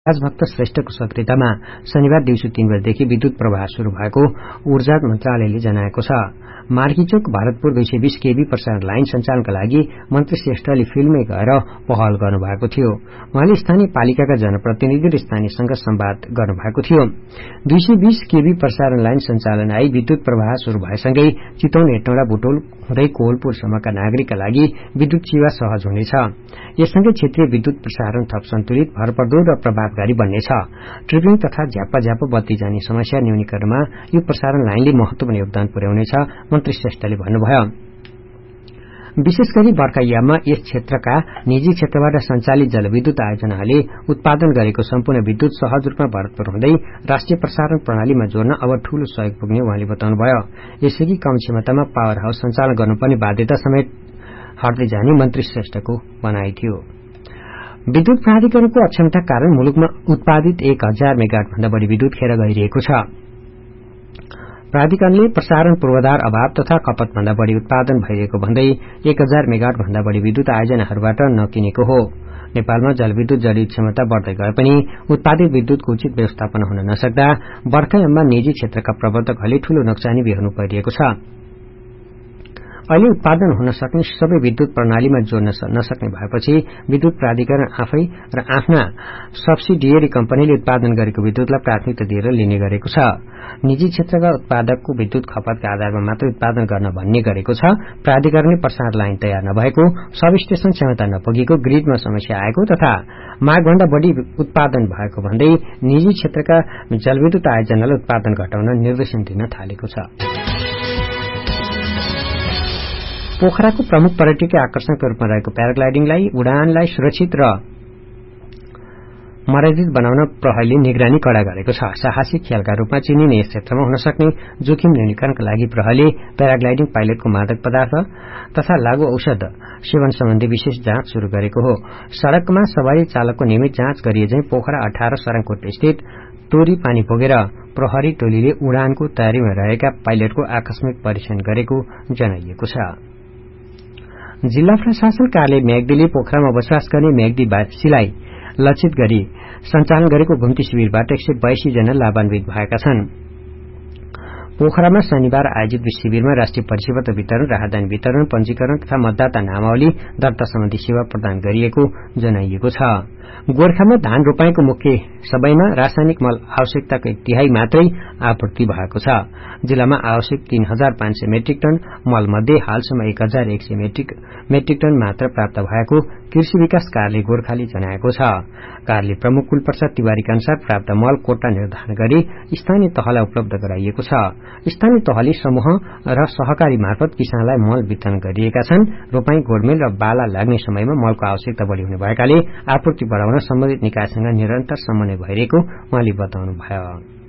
राजभक्त श्रेष्ठको सक्रियतामा शनिबार दिउँसो 3 बजेदेखि विद्युत प्रवाह शुरू भएको ऊर्जा मन्त्रालयले जनाएको छ। मार्कीचोक भरतपुर 220 केबी प्रसारण लाइन सञ्चालनका लागि मन्त्री श्रेष्ठले फिल्डमै गएर पहल गर्नुभएको थियो। उहाँले स्थानीय पालिकाका जनप्रतिनिधि र स्थानीयसँग संवाद गर्नुभएको थियो। 220 केबी प्रसारण लाइन सञ्चालन आई विद्युत प्रवाह शुरू भएसँगै चितवन हेटौँडा बुटोल हुँदै कोवलपुरसम्मका नागरिकका लागि विद्युत सेवा सहज हुनेछ। यससँगै क्षेत्रीय विद्युत प्रसारण थप सन्तुलित, भरपर्दो र प्रभावकारी बन्नेछ। ट्रिपिङ तथा झ्याप्पा बत्ती जाने समस्या न्यूनीकरणमा यो प्रसारण लाइनले महत्वपूर्ण योगदान पुर्याउनेछ, मन्त्री श्रेष्ठले भन्नुभयो। विशेष गरी बर्खायाममा यस क्षेत्रका निजी क्षेत्रबाट सञ्चालित जलविद्युत आयोजनाले उत्पादन गरेको सम्पूर्ण विद्युत सहज रूपमा भरतपुर हुँदै राष्ट्रिय प्रसारण प्रणालीमा जोड्न अब ठूलो सहयोग पुग्ने उहाँले बताउनुभयो। यसअघि कम क्षमतामा पावर हाउस सञ्चालन गर्नुपर्ने बाध्यता समेत हट्दै जाने मन्त्री श्रेष्ठको भनाइ थियो। विद्युत प्राधिकरणको अक्षमताका कारण मुलुकमा उत्पादित 1000 मेगावाट भन्दा बढ़ी विद्युत खेर गइरहेको छ। प्राधिकरणले प्रसारण पूर्वाधार अभाव तथा खपत भन्दा बढ़ी उत्पादन भइरहेको भन्दै 1000 मेगावाट भन्दा बढ़ी विद्युत आयोजनाहरूबाट नकिनेको हो। नेपालमा जलविद्युत जडित क्षमता बढ़दै गए पनि उत्पादित विद्युतको उचित व्यवस्थापन हुन नसक्दा बर्खायाममा निजी क्षेत्रका प्रवर्तकहरूले ठूलो नोक्सानी बेहोर्नु परिरहेको छ। अहिले उत्पादन हुन सक्ने सबै विद्युत प्रणालीमा जोड्न नसक्ने भएपछि विद्युत प्राधिकरण आफै र आफ्ना सब्सिडियरी कम्पनीले उत्पादन गरेको विद्युतलाई प्राथमिकता दिएर लिने गरेको छ। निजी क्षेत्रका उत्पादकको विद्युत खपतका आधारमा मात्र उत्पादन गर्न भन्ने गरेको छ। प्राधिकरणले प्रसारण लाइन तयार नभएको, सब स्टेशन क्षमता नपुगेको, ग्रिडमा समस्या आएको तथा मागभन्दा बढ़ी उत्पादन भएको भन्दै निजी क्षेत्रका जलविद्युत आयोजनालाई उत्पादन घटाउन निर्देशन दिन थालेको छ। पोखराको प्रमुख पर्यटकीय आकर्षणको रूपमा रहेको प्याराग्लाइडिङलाई उडानलाई सुरक्षित र मर्यादित बनाउन प्रहरीले निगरानी कड़ा गरेको छ। साहसिक खेलका रूपमा चिनिने यस क्षेत्रमा हुन सक्ने जोखिम न्यूनीकरणका लागि प्रहरीले प्याराग्लाइडिङ पाइलटको मादक पदार्थ तथा लागू औषध सेवन सम्बन्धी विशेष जाँच शुरू गरेको हो। सड़कमा सवारी चालकको नियमित जाँच गरिए झैं पोखरा 18 सरङकोट स्थित तोरी पानी पुगेर प्रहरी टोलीले उडानको तयारीमा रहेका पाइलटको आकस्मिक परीक्षण गरेको जनाइएको छ। जिल्ला प्रशासन कार्यालय म्याग्दीले पोखरामा बसोबास गर्ने म्याग्दीवासीलाई लक्षित गरी सञ्चालन गरेको घुम्ती शिविरबाट 182 जना लाभान्वित भएका छन्। पोखरामा शनिबार आयोजित शिविरमा राष्ट्रिय परिचयपत्र वितरण, राहदानी वितरण, पंजीकरण तथा मतदाता नामावली दर्ता सम्बन्धी सेवा प्रदान गरिएको जनाइएको छ। गोर्खामा धान रोपाईको मुख्य सबैमा रासायनिक मल आवश्यकताको 1/3 मात्रै आपूर्ति भएको छ। जिल्लामा आवश्यक 3500 मेट्रिक टन मल मध्ये हालसम्म 1100 मेट्रिक टन मात्र प्राप्त भएको कृषि विकास कार्यालय गोर्खाले जनाएको छ। कार्यालय प्रमुख कुलप्रसाद तिवारीका अनुसार प्राप्त मल कोटा निर्धारण गरी स्थानीय तहलाई उपलब्ध गराइएको छ। स्थानीय तहले समूह र सहकारी मार्फत किसानलाई मल वितरण गरिएका छन्। रोपाई, गोडमेल र बाला लाग्ने समयमा मलको आवश्यकता बढ़ी हुने भएकाले आपूर्ति बढ़ाउन सम्बन्धित निकायसँग निरन्तर समन्वय भइरहेको उहाँले बताउनुभयो।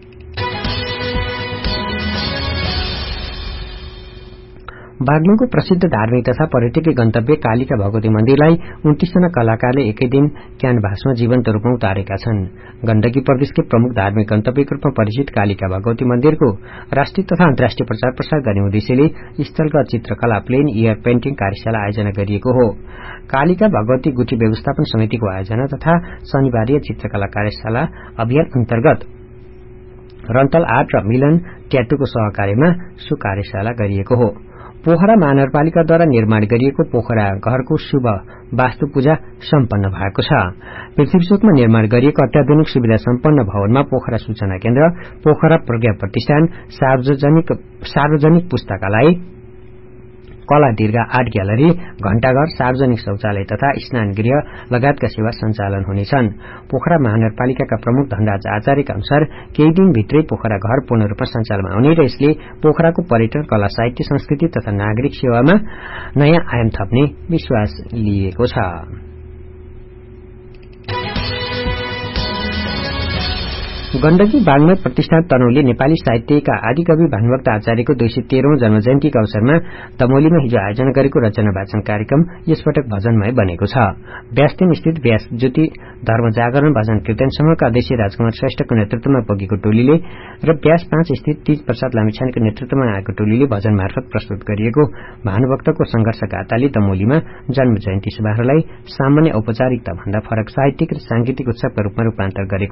बागलुङको प्रसिद्ध धार्मिक तथा पर्यटकीय गन्तव्य कालिका भगवती मन्दिरलाई 29 जना कलाकारले एकै दिन क्यानभासमा जीवन्त रूपमा उतारेका छन्। गण्डकी प्रदेशकै प्रमुख धार्मिक गन्तव्यको रूपमा परिचित कालिका भगवती मन्दिरको राष्ट्रिय तथा अन्तर्राष्ट्रिय प्रचार प्रसार गर्ने उद्देश्यले स्थलगत चित्रकला, प्लेन एयर पेन्टिङ कार्यशाला आयोजना गरिएको हो। कालिका भगवती गुठी व्यवस्थापन समितिको आयोजना तथा शनिबारीय चित्रकला कार्यशाला अभियान अन्तर्गत रन्तल आर्ट र मिलन ट्याटूको सहकार्यमा सो कार्यशाला गरिएको हो। पोखरा महानगरपालिकाद्वारा निर्माण गरिएको पोखरा घरको शुभ वास्तु पूजा सम्पन्न भएको छ। पृथ्वीचोकमा निर्माण गरिएको अत्याधुनिक सुविधा सम्पन्न भवनमा पोखरा सूचना केन्द्र, पोखरा प्रज्ञा प्रतिष्ठान, सार्वजनिक पुस्तकालय, कला दीर्घा आर्ट ग्यालरी, घण्टाघर, सार्वजनिक शौचालय तथा स्नान गृह लगायतका सेवा सञ्चालन हुनेछन्। पोखरा महानगरपालिकाका प्रमुख धनराज आचार्यका अनुसार केही दिनभित्रै पोखरा घर पूर्ण रूपमा सञ्चालनमा आउने र यसले पोखराको पर्यटन, कला, साहित्य, संस्कृति तथा नागरिक सेवामा नयाँ आयाम थप्ने विश्वास लिएको छ। गण्डकी बागमय प्रतिष्ठान तनहुले नेपाली साहित्यका आदिकवि भानुभक्त आचार्यको 213औं जन्मजयन्तीका अवसरमा तमोलीमा हिजो आयोजना गरेको रचना वाचन कार्यक्रम यसपटक भजनमय बनेको छ। व्यासतीन स्थित व्यास ज्योति धर्म जागरण भजन कीर्तन समूहका अध्यक्ष राजकुमार श्रेष्ठको नेतृत्वमा पुगेको टोलीले र व्यास 5 स्थित तीज प्रसाद लामिछानेको नेतृत्वमा आएको टोलीले भजन मार्फत प्रस्तुत गरिएको भानुभक्तको संघर्ष गाथाले तमोलीमा जन्म जयन्ती समारोहलाई सामान्य औपचारिकता भन्दा फरक साहित्यिक र सांगीतिक उत्सवका रूपमा रूपान्तर गरेको